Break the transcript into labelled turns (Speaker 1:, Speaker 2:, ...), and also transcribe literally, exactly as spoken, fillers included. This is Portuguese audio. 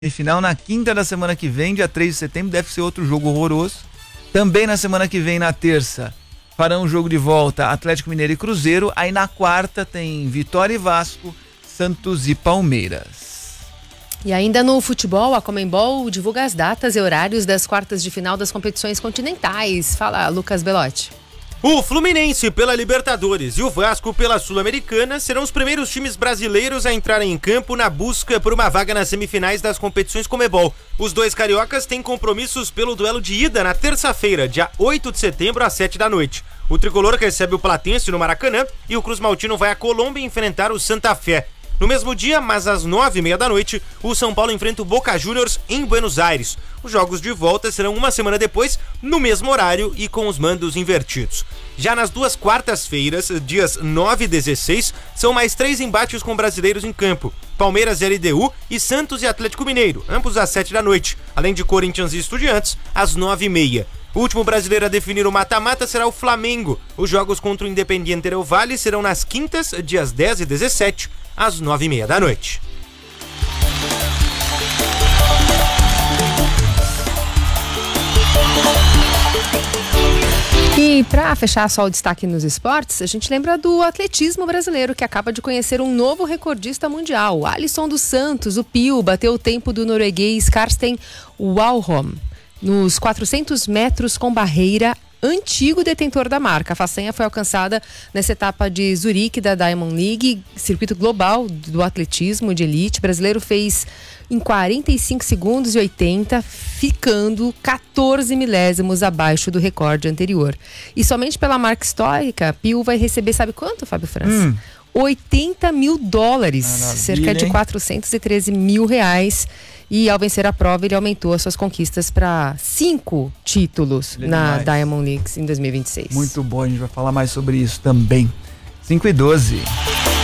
Speaker 1: Semifinal na quinta da semana que vem, dia três de setembro, deve ser outro jogo horroroso. Também na semana que vem, na terça, farão um jogo de volta Atlético Mineiro e Cruzeiro. Aí na quarta tem Vitória e Vasco, Santos e Palmeiras.
Speaker 2: E ainda no futebol, a Conmebol divulga as datas e horários das quartas de final das competições continentais. Fala, Lucas Belotti.
Speaker 3: O Fluminense pela Libertadores e o Vasco pela Sul-Americana serão os primeiros times brasileiros a entrarem em campo na busca por uma vaga nas semifinais das competições Conmebol. Os dois cariocas têm compromissos pelo duelo de ida na terça-feira, dia oito de setembro, às sete da noite. O tricolor recebe o Platense no Maracanã e o Cruz Maltino vai à Colômbia enfrentar o Santa Fé. No mesmo dia, mas às nove e meia da noite, o São Paulo enfrenta o Boca Juniors em Buenos Aires. Os jogos de volta serão uma semana depois, no mesmo horário e com os mandos invertidos. Já nas duas quartas-feiras, dias nove e dezesseis, são mais três embates com brasileiros em campo. Palmeiras e L D U e Santos e Atlético Mineiro, ambos às sete da noite, além de Corinthians e Estudiantes, às nove e meia. O último brasileiro a definir o mata-mata será o Flamengo. Os jogos contra o Independiente Del Valle serão nas quintas, dias dez e dezessete, às nove e meia da noite.
Speaker 2: E para fechar só o destaque nos esportes, a gente lembra do atletismo brasileiro, que acaba de conhecer um novo recordista mundial. O Alisson dos Santos, o Pio, bateu o tempo do norueguês Karsten Warholm nos quatrocentos metros com barreira, antigo detentor da marca. A façanha foi alcançada nessa etapa de Zurique da Diamond League, circuito global do atletismo de elite. O brasileiro fez em quarenta e cinco segundos e oitenta, ficando quatorze milésimos abaixo do recorde anterior. E somente pela marca histórica, Pio vai receber, sabe quanto, Fábio França?
Speaker 1: Hum.
Speaker 2: oitenta mil dólares,
Speaker 1: Maravilha,
Speaker 2: cerca de quatrocentos e treze mil reais. E ao vencer a prova, ele aumentou as suas conquistas para cinco títulos
Speaker 1: Ele é
Speaker 2: na
Speaker 1: demais.
Speaker 2: Diamond League em dois mil e vinte e seis.
Speaker 1: Muito bom, a gente vai falar mais sobre isso também. cinco e doze.